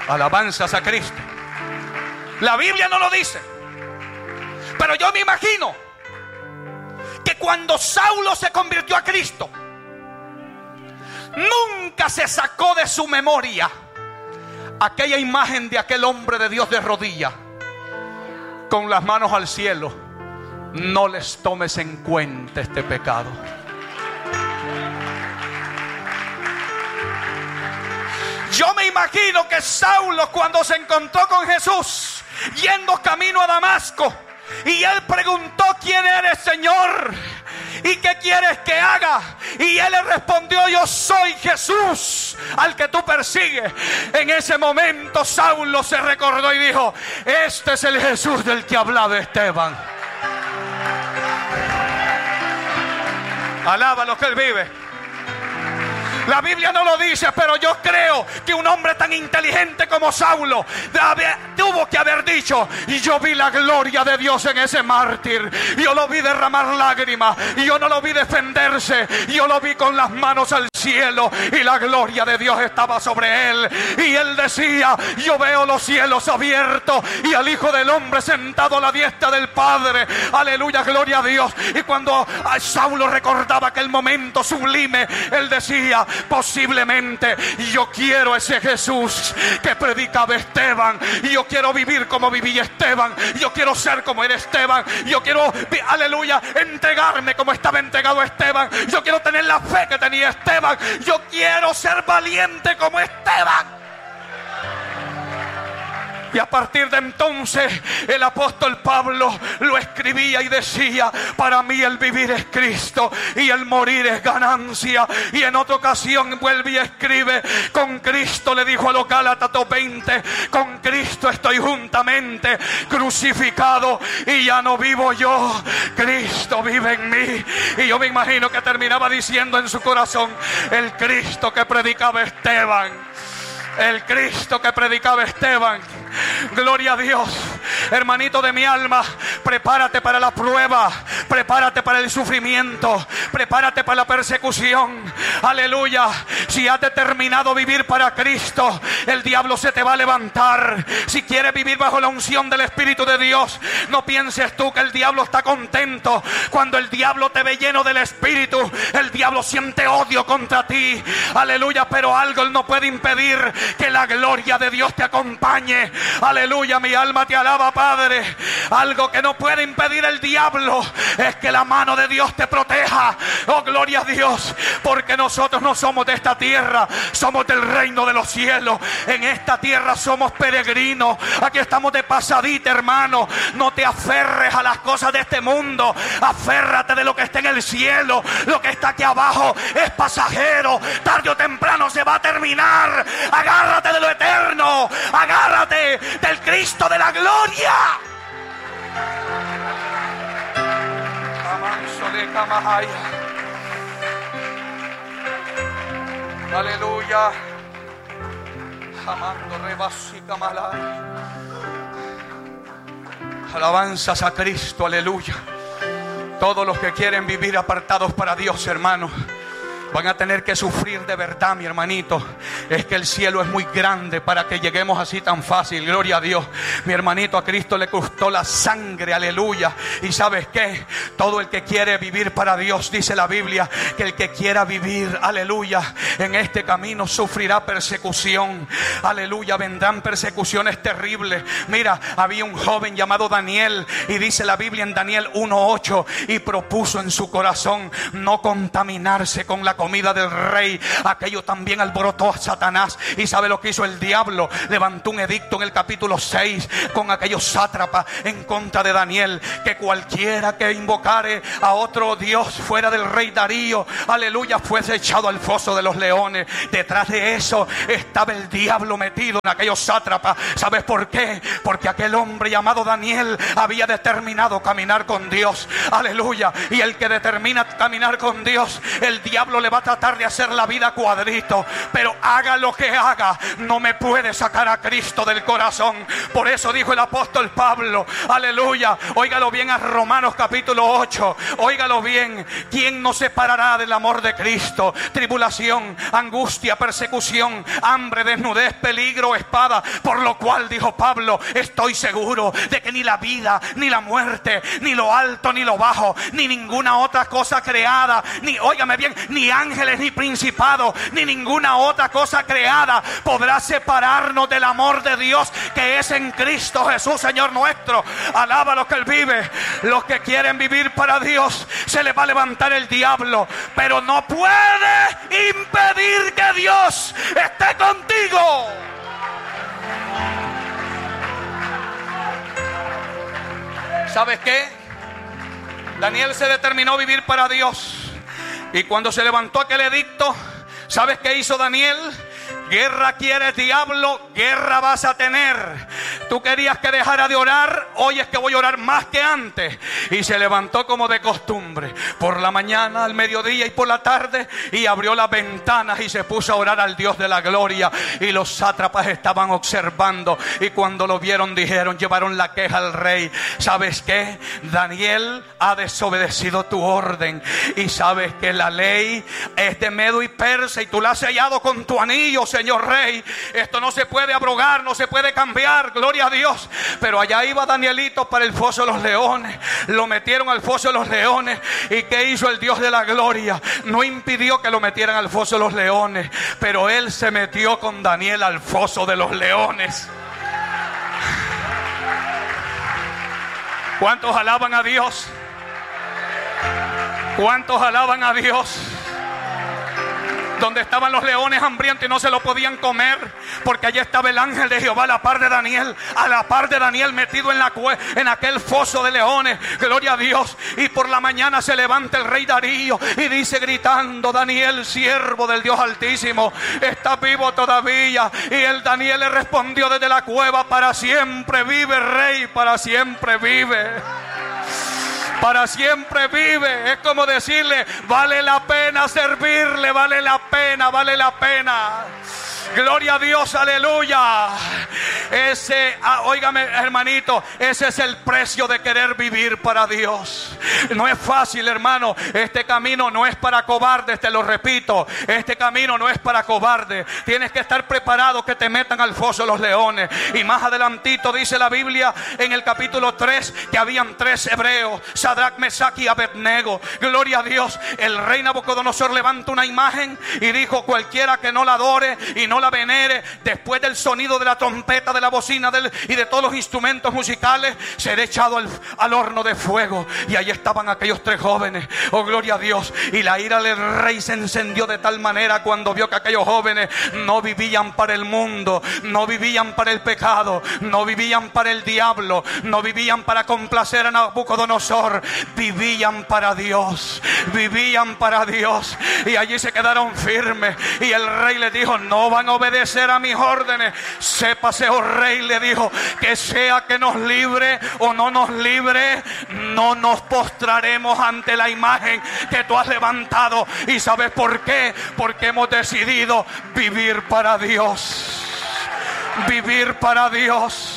Alabanzas a Cristo. La Biblia no lo dice, pero yo me imagino que cuando Saulo se convirtió a Cristo, nunca se sacó de su memoria aquella imagen de aquel hombre de Dios de rodillas, con las manos al cielo: no les tomes en cuenta este pecado. Yo me imagino que Saulo, cuando se encontró con Jesús yendo camino a Damasco, y él preguntó: ¿quién eres, Señor? ¿Y qué quieres que haga? Y él le respondió: yo soy Jesús, al que tú persigues. En ese momento Saulo se recordó y dijo: este es el Jesús del que hablaba Esteban. Alaba lo que él vive. La Biblia no lo dice, pero yo creo que un hombre tan inteligente como Saulo tuvo que haber dicho: y yo vi la gloria de Dios en ese mártir. Yo lo vi derramar lágrimas, y yo no lo vi defenderse. Yo lo vi con las manos al cielo, y la gloria de Dios estaba sobre él. Y él decía: yo veo los cielos abiertos y al Hijo del Hombre sentado a la diestra del Padre. Aleluya, gloria a Dios. Y cuando Saulo recordaba aquel momento sublime, él decía: posiblemente yo quiero ese Jesús que predicaba Esteban, y yo quiero vivir como vivía Esteban. Yo quiero ser como era Esteban. Yo quiero, aleluya, entregarme como estaba entregado Esteban. Yo quiero tener la fe que tenía Esteban. Yo quiero ser valiente como Esteban. Y a partir de entonces el apóstol Pablo lo escribía y decía: para mí el vivir es Cristo y el morir es ganancia. Y en otra ocasión vuelve y escribe: con Cristo, le dijo a los Gálatas 2:20, con Cristo estoy juntamente crucificado, y ya no vivo yo, Cristo vive en mí. Y yo me imagino que terminaba diciendo en su corazón: el Cristo que predicaba Esteban, el Cristo que predicaba Esteban. Gloria a Dios. Hermanito de mi alma, prepárate para la prueba, prepárate para el sufrimiento, prepárate para la persecución. Aleluya. Si has determinado vivir para Cristo, el diablo se te va a levantar. Si quieres vivir bajo la unción del Espíritu de Dios, no pienses tú que el diablo está contento. Cuando el diablo te ve lleno del Espíritu, el diablo siente odio contra ti. Aleluya. Pero algo no puede impedir que la gloria de Dios te acompañe. Aleluya, mi alma te alaba, Padre. Algo que no puede impedir el diablo es que la mano de Dios te proteja. Oh, gloria a Dios, porque nosotros no somos de esta tierra, somos del reino de los cielos. En esta tierra somos peregrinos. Aquí estamos de pasadita, hermano. No te aferres a las cosas de este mundo, aférrate de lo que está en el cielo. Lo que está aquí abajo es pasajero, tarde o temprano se va a terminar. Agárrate de lo eterno, agárrate del Cristo de la gloria. Aleluya. Alabanzas a Cristo, aleluya. Todos los que quieren vivir apartados para Dios, hermanos, van a tener que sufrir de verdad, mi hermanito. Es que el cielo es muy grande para que lleguemos así tan fácil. Gloria a Dios. Mi hermanito, a Cristo le costó la sangre, aleluya. Y ¿sabes qué? Todo el que quiere vivir para Dios, dice la Biblia, que el que quiera vivir, aleluya, en este camino sufrirá persecución. Aleluya, vendrán persecuciones terribles. Mira, había un joven llamado Daniel, y dice la Biblia en Daniel 1:8, y propuso en su corazón no contaminarse con la comida del rey. Aquello también alborotó a Satanás. ¿Y sabe lo que hizo el diablo? Levantó un edicto en el capítulo 6 con aquellos sátrapas en contra de Daniel, que cualquiera que invocare a otro Dios fuera del rey Darío, aleluya, fuese echado al foso de los leones. Detrás de eso estaba el diablo metido en aquellos sátrapas. ¿Sabes por qué? Porque aquel hombre llamado Daniel había determinado caminar con Dios. Aleluya. Y el que determina caminar con Dios, el diablo le va a tratar de hacer la vida cuadrito, pero haga lo que haga, no me puede sacar a Cristo del corazón. Por eso dijo el apóstol Pablo, aleluya, óigalo bien, a Romanos capítulo 8, óigalo bien: ¿quién nos separará del amor de Cristo? Tribulación, angustia, persecución, hambre, desnudez, peligro, espada. Por lo cual, dijo Pablo, estoy seguro de que ni la vida, ni la muerte, ni lo alto, ni lo bajo, ni ninguna otra cosa creada, ni, óigame bien, ni ángeles, ni principados, ni ninguna otra cosa creada podrá separarnos del amor de Dios que es en Cristo Jesús, Señor nuestro. Alaba lo que Él vive. Los que quieren vivir para Dios, se les va a levantar el diablo, pero no puede impedir que Dios esté contigo. ¿Sabes qué? Daniel se determinó a vivir para Dios, y cuando se levantó aquel edicto, ¿sabes qué hizo Daniel? Guerra quieres, diablo, guerra vas a tener. Tú querías que dejara de orar, hoy es que voy a orar más que antes. Y se levantó como de costumbre, por la mañana, al mediodía y por la tarde, y abrió las ventanas y se puso a orar al Dios de la gloria. Y los sátrapas estaban observando, y cuando lo vieron dijeron, llevaron la queja al rey: ¿sabes qué? Daniel ha desobedecido tu orden, y sabes que la ley es de Medo y Persa, y tú la has sellado con tu anillo, Señor Rey. Esto no se puede abrogar, no se puede cambiar, gloria a Dios. Pero allá iba Danielito para el foso de los leones. Lo metieron al foso de los leones. ¿Y qué hizo el Dios de la gloria? No impidió que lo metieran al foso de los leones, pero Él se metió con Daniel al foso de los leones. ¿Cuántos alaban a Dios? ¿Cuántos alaban a Dios? Donde estaban los leones hambrientos y no se lo podían comer, porque allí estaba el ángel de Jehová a la par de Daniel, metido en aquel foso de leones, gloria a Dios. Y por la mañana se levanta el rey Darío y dice gritando: Daniel, siervo del Dios Altísimo, ¿está vivo todavía? Y el Daniel le respondió desde la cueva: para siempre vive, rey, para siempre vive. Para siempre vive. Es como decirle: vale la pena servirle, vale la pena, vale la pena. Gloria a Dios, aleluya. Óigame, hermanito, ese es el precio de querer vivir para Dios. No es fácil, hermano. Este camino no es para cobardes, te lo repito. Este camino no es para cobardes. Tienes que estar preparado que te metan al foso de los leones. Y más adelantito dice la Biblia en el capítulo 3 que habían 3 hebreos: Sadrach, Mesach y Abednego. Gloria a Dios. El rey Nabucodonosor levanta una imagen y dijo: cualquiera que no la adore y no la venere, después del sonido de la trompeta, de la bocina y de todos los instrumentos musicales, será echado al horno de fuego. Y ahí estaban aquellos 3 jóvenes, oh gloria a Dios. Y la ira del rey se encendió de tal manera cuando vio que aquellos jóvenes no vivían para el mundo, no vivían para el pecado, no vivían para el diablo, no vivían para complacer a Nabucodonosor, vivían para Dios, vivían para Dios. Y allí se quedaron firmes. Y el rey le dijo: no van a obedecer a mis órdenes. Sépase, oh rey, le dijo, que sea que nos libre o no nos libre, no nos postraremos ante la imagen que tú has levantado. ¿Y sabes por qué? Porque hemos decidido vivir para Dios. Vivir para Dios.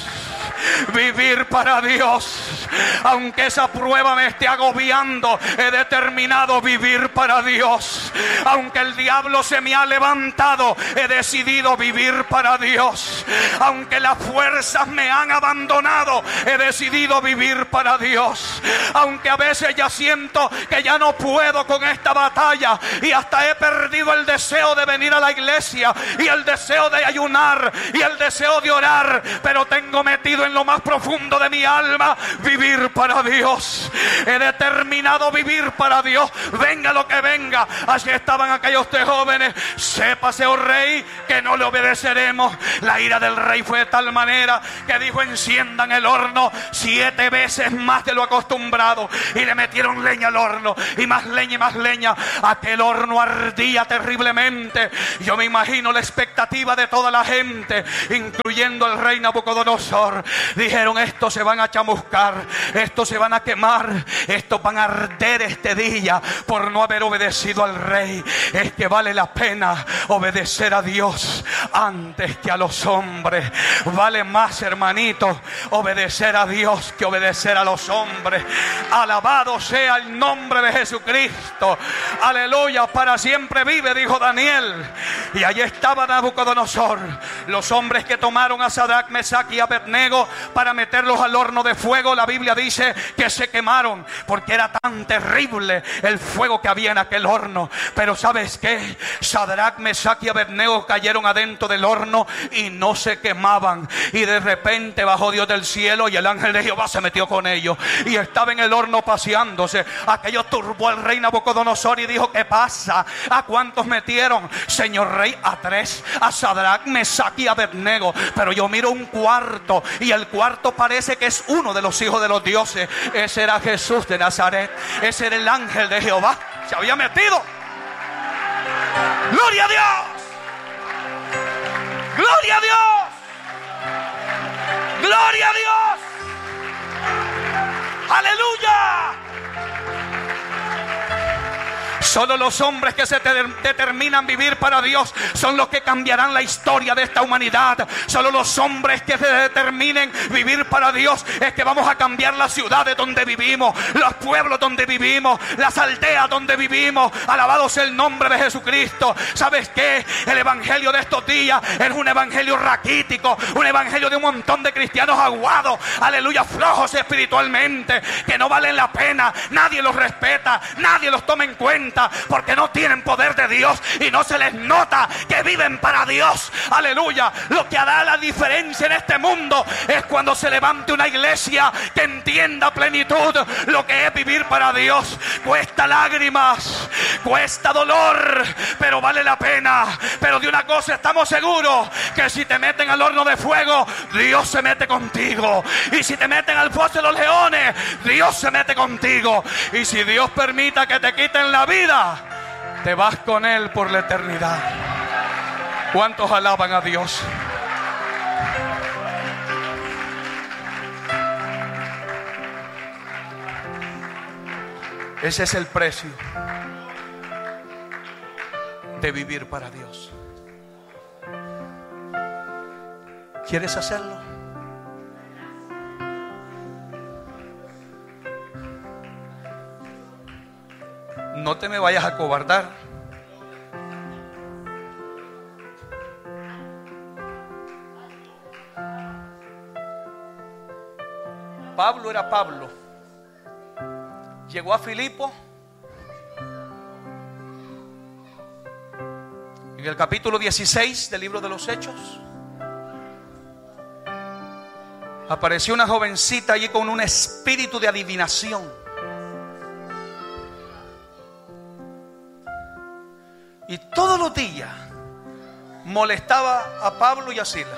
Vivir para Dios. Aunque esa prueba me esté agobiando, he determinado vivir para Dios. Aunque el diablo se me ha levantado, he decidido vivir para Dios. Aunque las fuerzas me han abandonado, he decidido vivir para Dios. Aunque a veces ya siento que ya no puedo con esta batalla y hasta he perdido el deseo de venir a la iglesia y el deseo de ayunar y el deseo de orar, pero tengo metido en lo más profundo de mi alma vivir para Dios. He determinado vivir para Dios, venga lo que venga. Así estaban aquellos 3 jóvenes. Sépase, oh rey, que no le obedeceremos. La ira del rey fue de tal manera que dijo: enciendan el horno 7 veces más de lo acostumbrado. Y le metieron leña al horno, y más leña y más leña. Aquel horno ardía terriblemente. Yo me imagino la expectativa de toda la gente, incluyendo al rey Nabucodonosor. Dijeron: estos se van a chamuscar, estos se van a quemar, estos van a arder este día por no haber obedecido al Rey, es que vale la pena obedecer a Dios antes que a los hombres. Vale más, hermanito, obedecer a Dios que obedecer a los hombres. Alabado sea el nombre de Jesucristo. Aleluya, para siempre vive, dijo Daniel. Y allí estaba Nabucodonosor, los hombres que tomaron a Sadrach, Mesach y Abednego para meterlos al horno de fuego. La Biblia dice que se quemaron porque era tan terrible el fuego que había en aquel horno. Pero ¿sabes qué? Sadrach, Mesach y Abednego cayeron adentro del horno y no se quemaban. Y de repente bajó Dios del cielo y el ángel de Jehová se metió con ellos y estaba en el horno paseándose. Aquello turbó al rey Nabucodonosor y dijo: ¿qué pasa? ¿A cuántos metieron? Señor rey, a 3, a Sadrach, Mesach y Abednego. Pero yo miro un cuarto y el cuarto parece que es uno de los hijos de los dioses. Ese era Jesús de Nazaret. Ese era el ángel de Jehová. Se había metido. ¡Gloria a Dios! ¡Gloria a Dios! ¡Gloria a Dios! ¡Aleluya! Solo los hombres que se determinan vivir para Dios son los que cambiarán la historia de esta humanidad. Solo los hombres que se determinen vivir para Dios es que vamos a cambiar las ciudades donde vivimos, los pueblos donde vivimos, las aldeas donde vivimos. Alabado sea el nombre de Jesucristo. ¿Sabes qué? El evangelio de estos días es un evangelio raquítico, un evangelio de un montón de cristianos aguados, aleluya, flojos espiritualmente, que no valen la pena. Nadie los respeta, nadie los toma en cuenta, porque no tienen poder de Dios y no se les nota que viven para Dios. Aleluya. Lo que hará la diferencia en este mundo es cuando se levante una iglesia que entienda a plenitud lo que es vivir para Dios. Cuesta lágrimas, cuesta dolor, pero vale la pena. Pero de una cosa estamos seguros, que si te meten al horno de fuego, Dios se mete contigo. Y si te meten al foso de los leones, Dios se mete contigo. Y si Dios permita que te quiten la vida, te vas con Él por la eternidad. ¿Cuántos alaban a Dios? Ese es el precio de vivir para Dios. ¿Quieres hacerlo? No te me vayas a acobardar. Pablo era Pablo. Llegó a Filipo. En el capítulo 16 del libro de los Hechos, apareció una jovencita allí con un espíritu de adivinación. Y todos los días molestaba a Pablo y a Silas.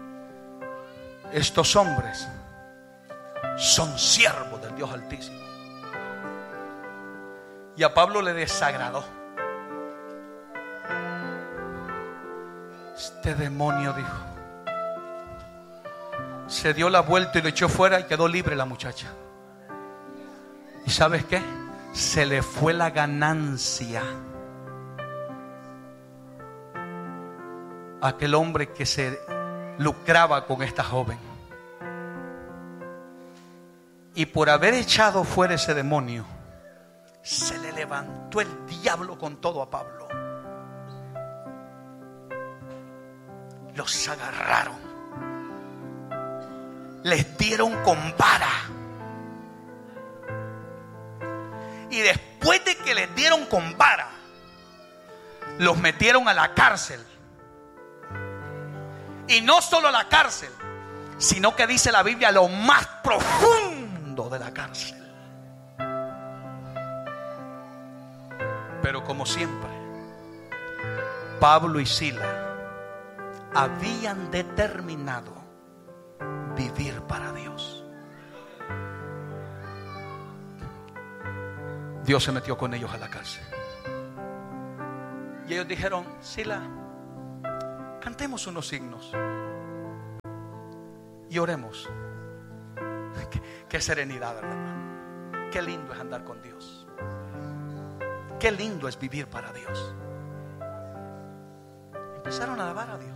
Estos hombres son siervos del Dios Altísimo. Y a Pablo le desagradó. Este demonio, dijo. Se dio la vuelta y lo echó fuera y quedó libre la muchacha. ¿Y sabes qué? Se le fue la ganancia. Aquel hombre que se lucraba con esta joven. Y por haber echado fuera ese demonio, se le levantó el diablo con todo a Pablo. Los agarraron, les dieron con vara, y después de que les dieron con vara, los metieron a la cárcel. Y no solo a la cárcel, sino que dice la Biblia, lo más profundo de la cárcel. Pero como siempre, Pablo y Silas habían determinado vivir para Dios. Dios se metió con ellos a la cárcel. Y ellos dijeron: Silas, cantemos unos himnos y oremos. Qué serenidad, ¿verdad, hermano? Qué lindo es andar con Dios. Qué lindo es vivir para Dios. Empezaron a alabar a Dios.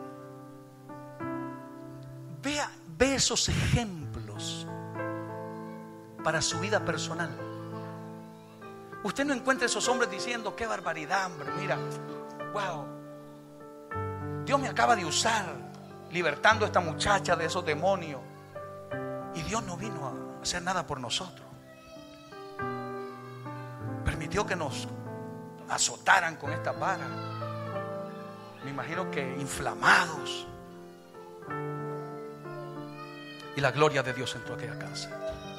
Ve esos ejemplos para su vida personal. Usted no encuentra esos hombres diciendo: qué barbaridad, hombre, mira, wow, Dios me acaba de usar libertando a esta muchacha de esos demonios, y Dios no vino a hacer nada por nosotros. Permitió que nos azotaran con esta vara. Me imagino que inflamados. Y la gloria de Dios entró a aquella casa.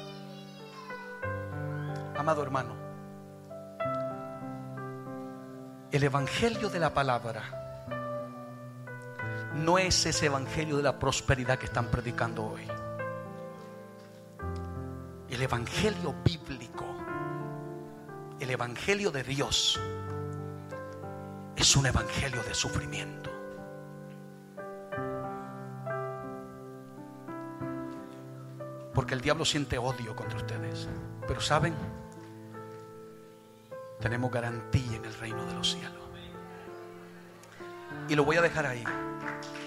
Amado hermano, el evangelio de la palabra no es ese evangelio de la prosperidad que están predicando hoy. El evangelio bíblico, el evangelio de Dios, es un evangelio de sufrimiento. Porque el diablo siente odio contra ustedes. Pero ¿saben? Tenemos garantía en el reino de los cielos. Y lo voy a dejar ahí.